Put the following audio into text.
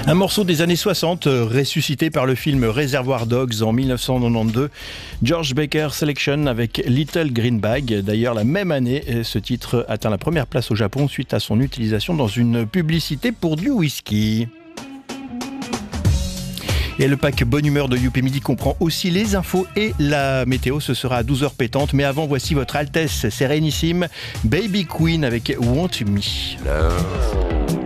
Un morceau des années 60, ressuscité par le film Reservoir Dogs en 1992. George Baker Selection avec Little Green Bag. D'ailleurs, la même année, ce titre atteint la première place au Japon suite à son utilisation dans une publicité pour du whisky. Et le pack Bonne Humeur de Youpi Midi comprend aussi les infos et la météo. Ce sera à 12h pétante. Mais avant, voici votre Altesse Sérénissime, Baby Queen avec Want Me. Love.